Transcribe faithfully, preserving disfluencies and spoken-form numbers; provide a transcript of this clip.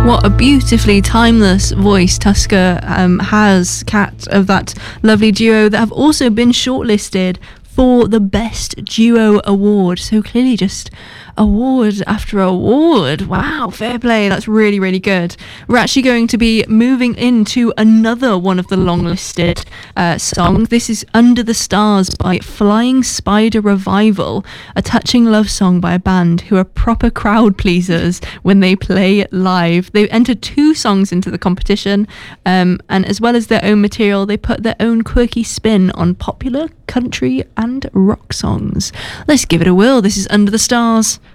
What a beautifully timeless voice Tusker um, has, Kat, of that lovely duo that have also been shortlisted for the Best Duo Award. So clearly just award after award. Wow, fair play. That's really, really good. We're actually going to be moving into another one of the long-listed uh, songs. This is Under the Stars by Flying Spider Revival, a touching love song by a band who are proper crowd pleasers when they play live. They entered two songs into the competition, um, and as well as their own material, they put their own quirky spin on popular country and rock songs. Let's give it a whirl. This is Under the Stars.